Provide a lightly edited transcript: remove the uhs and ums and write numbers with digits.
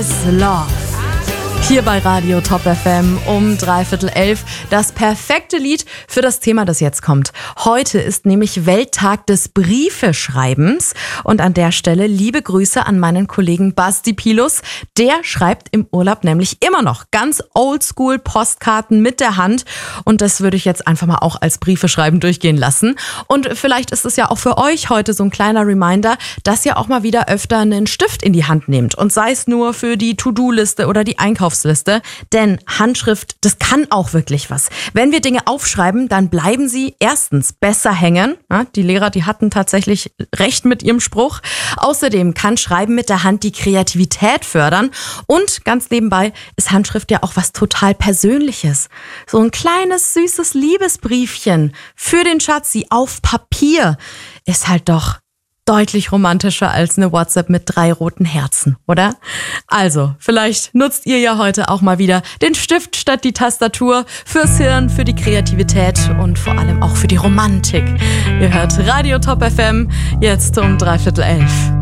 Love. Hier bei Radio Top FM um 11:45. Das perfekte Lied für das Thema, das jetzt kommt. Heute ist nämlich Welttag des Briefeschreibens. Und an der Stelle liebe Grüße an meinen Kollegen Basti Pilus. Der schreibt im Urlaub nämlich immer noch ganz oldschool Postkarten mit der Hand. Und das würde ich jetzt einfach mal auch als Briefeschreiben durchgehen lassen. Und vielleicht ist es ja auch für euch heute so ein kleiner Reminder, dass ihr auch mal wieder öfter einen Stift in die Hand nehmt. Und sei es nur für die To-Do-Liste oder die Einkaufsliste. Denn Handschrift, das kann auch wirklich was. Wenn wir Dinge aufschreiben, dann bleiben sie erstens besser hängen. Ja, die Lehrer, die hatten tatsächlich recht mit ihrem Spruch. Außerdem kann Schreiben mit der Hand die Kreativität fördern. Und ganz nebenbei ist Handschrift ja auch was total Persönliches. So ein kleines, süßes Liebesbriefchen für den Schatzi auf Papier ist halt doch deutlich romantischer als eine WhatsApp mit 3 roten Herzen, oder? Also, vielleicht nutzt ihr ja heute auch mal wieder den Stift statt die Tastatur fürs Hirn, für die Kreativität und vor allem auch für die Romantik. Ihr hört Radio Top FM jetzt um 11:45.